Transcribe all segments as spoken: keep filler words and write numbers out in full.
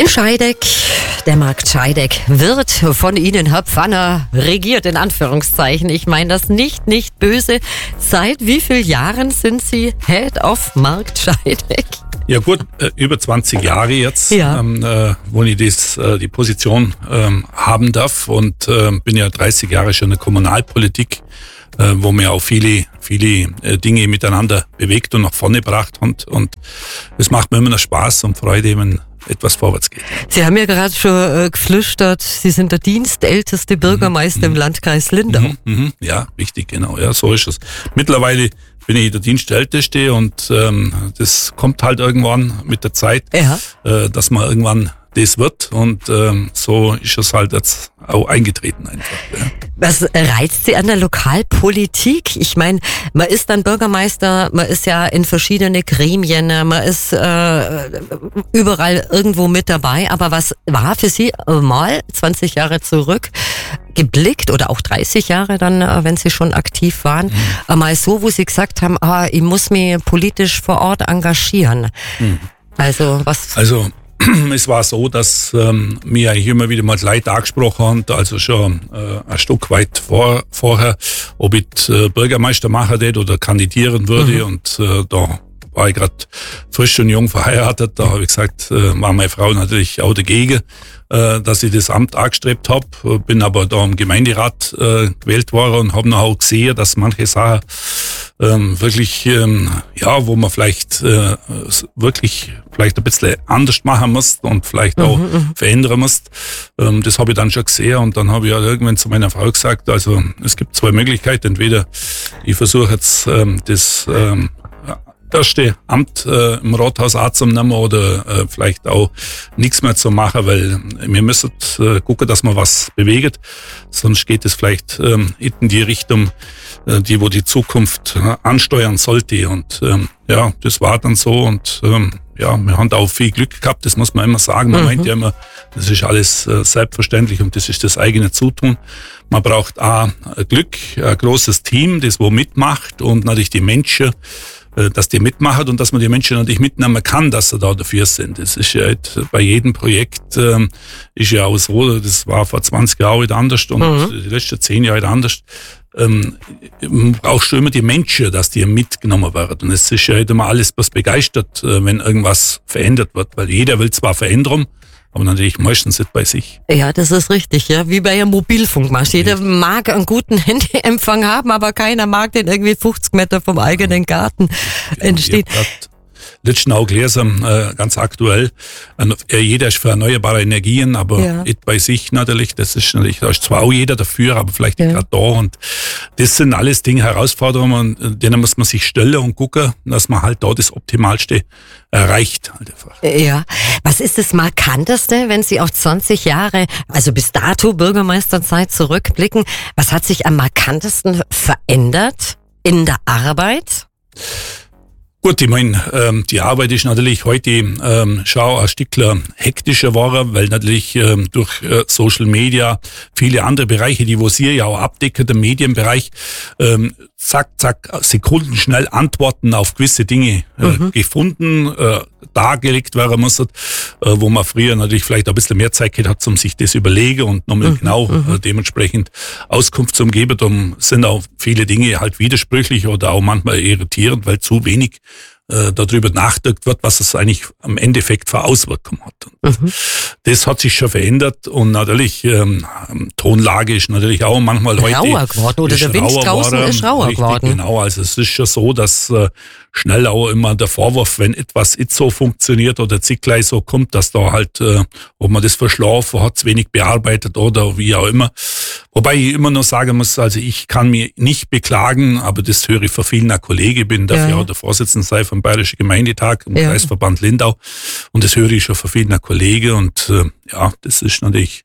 In Scheideck, der Markt Scheideck wird von Ihnen, Herr Pfanner, regiert, in Anführungszeichen. Ich meine das nicht, nicht böse. Seit wie vielen Jahren sind Sie Head of Markt Scheideck? Ja gut, äh, über zwanzig Jahre jetzt, Ja. ähm, äh, wo ich das, äh, die Position ähm, haben darf und äh, bin ja dreißig Jahre schon in der Kommunalpolitik, äh, wo mir auch viele, viele äh, Dinge miteinander bewegt und nach vorne gebracht und und es macht mir immer noch Spaß und Freude, wenn etwas vorwärts geht. Sie haben ja gerade schon äh, geflüstert, Sie sind der dienstälteste Bürgermeister Mhm. im Landkreis Lindau. Mhm, mhm, ja, richtig, genau. Ja, so ist es. Mittlerweile bin ich der Dienstälteste und ähm, das kommt halt irgendwann mit der Zeit, Ja. äh, dass man irgendwann das wird und ähm, so ist es halt jetzt auch eingetreten einfach. Ja. Was reizt Sie an der Lokalpolitik? Ich meine, man ist dann Bürgermeister, man ist ja in verschiedene Gremien, man ist äh, überall irgendwo mit dabei. Aber was war für Sie mal zwanzig Jahre zurück geblickt oder auch dreißig Jahre dann, äh, wenn Sie schon aktiv waren, mhm. mal so, wo Sie gesagt haben, ah, ich muss mich politisch vor Ort engagieren. Mhm. Also was? Also es war so, dass ähm, mir eigentlich immer wieder mal Leute angesprochen haben, also schon äh, ein Stück weit vor, vorher, ob ich äh, Bürgermeister machen würde oder kandidieren würde. Mhm. Und äh, da war ich gerade frisch und jung verheiratet. Da habe ich gesagt, äh, war meine Frau natürlich auch dagegen, äh, dass ich das Amt angestrebt habe. Bin aber da im Gemeinderat äh, gewählt worden und habe noch auch gesehen, dass manche Sachen ähm, wirklich, ähm, ja, wo man vielleicht äh, wirklich vielleicht ein bisschen anders machen muss und vielleicht auch mhm, verändern muss. Ähm, das habe ich dann schon gesehen und dann habe ich ja irgendwann zu meiner Frau gesagt, also es gibt zwei Möglichkeiten. Entweder ich versuche jetzt ähm, das ähm, erste Amt äh, im Rathaus anzunehmen oder äh, vielleicht auch nichts mehr zu machen, weil wir müssen äh, gucken, dass man was bewegt. Sonst geht es vielleicht ähm, in die Richtung, äh, die wo die Zukunft äh, ansteuern sollte. Und ähm, ja, das war dann so und ähm, ja, wir haben da auch viel Glück gehabt, das muss man immer sagen. Man mhm. meint ja immer, das ist alles äh, selbstverständlich und das ist das eigene Zutun. Man braucht auch Glück, ein großes Team, das wo mitmacht und natürlich die Menschen, dass die mitmachen und dass man die Menschen natürlich mitnehmen kann, dass sie da dafür sind. Das ist ja halt bei jedem Projekt, ähm, ist ja auch so, das war vor zwanzig Jahren wieder anders und mhm. die letzten zehn Jahre wieder anders. Ähm, man braucht schon immer die Menschen, dass die mitgenommen werden. Und es ist ja halt immer alles, was begeistert, äh, wenn irgendwas verändert wird, weil jeder will zwar Veränderung, aber natürlich meistens nicht bei sich. Ja, das ist richtig, ja, wie bei einem Mobilfunkmast. Jeder mag einen guten Handyempfang haben, aber keiner mag den irgendwie fünfzig Meter vom eigenen Garten ja, entstehen. Letzten auch gelesen, äh, ganz aktuell, äh, jeder ist für erneuerbare Energien, aber ja. nicht bei sich natürlich, das ist natürlich, da ist zwar auch jeder dafür, aber vielleicht nicht ja. gerade da und das sind alles Dinge, Herausforderungen, denen muss man sich stellen und gucken, dass man halt da das Optimalste erreicht. Halt einfach. Ja, was ist das Markanteste, wenn Sie auf zwanzig Jahre, also bis dato Bürgermeisterzeit zurückblicken, was hat sich am markantesten verändert in der Arbeit? Gut, ich meine, ähm, die Arbeit ist natürlich heute ähm, schon ein Stückchen hektischer geworden, weil natürlich ähm, durch äh, Social Media viele andere Bereiche, die wo Sie ja auch abdecken, der Medienbereich, ähm, zack, zack, sekundenschnell Antworten auf gewisse Dinge äh, mhm. gefunden, äh, dargelegt werden muss, äh, wo man früher natürlich vielleicht ein bisschen mehr Zeit gehabt hat, um sich das überlegen und nochmal mhm. genau äh, dementsprechend Auskunft zu geben. Darum sind auch viele Dinge halt widersprüchlich oder auch manchmal irritierend, weil zu wenig äh, darüber nachgedacht wird, was es eigentlich am Endeffekt für Auswirkungen hat. Mhm. Das hat sich schon verändert und natürlich ähm, Tonlage ist natürlich auch manchmal heute rauer geworden oder der Wind draußen ist rauer geworden. Genau, also es ist schon so, dass äh, schnell auch immer der Vorwurf, wenn etwas nicht so funktioniert oder gleich so kommt, dass da halt, äh, ob man das verschlafen hat, zu wenig bearbeitet oder wie auch immer. Wobei ich immer noch sagen muss, also ich kann mich nicht beklagen, aber das höre ich von vielen Kollegen, ich bin dafür ja. auch der Vorsitzende sei vom Bayerischen Gemeindetag im ja. Kreisverband Lindau und das höre ich schon von vielen Kollegen und äh, ja, das ist natürlich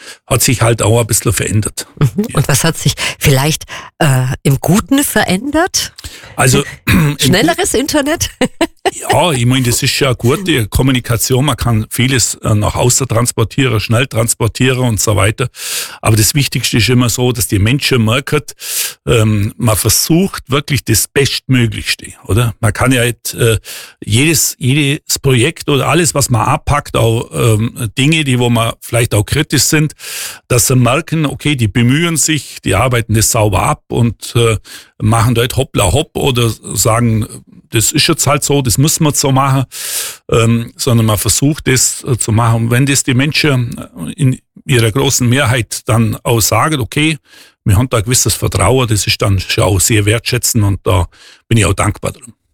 hat sich halt auch ein bisschen verändert. Mhm. Ja. Und was hat sich vielleicht äh, im Guten verändert? Also schnelleres Internet? Ja, ich meine, das ist ja eine gute Kommunikation. Man kann vieles nach außen transportieren, schnell transportieren und so weiter. Aber das Wichtigste ist immer so, dass die Menschen merken, ähm, man versucht wirklich das Bestmöglichste, oder? Man kann ja nicht, äh, jedes, jedes Projekt oder alles, was man abpackt, auch ähm, Dinge, die wo man vielleicht auch kritisch sind, dass sie merken, okay, die bemühen sich, die arbeiten das sauber ab und äh, machen dort hoppla hopp oder sagen, das ist jetzt halt so, das müssen wir so machen, ähm, sondern man versucht das äh, zu machen. Und wenn das die Menschen in ihrer großen Mehrheit dann auch sagen, okay, wir haben da ein gewisses Vertrauen, das ist dann schon auch sehr wertschätzend und da bin ich auch dankbar drum.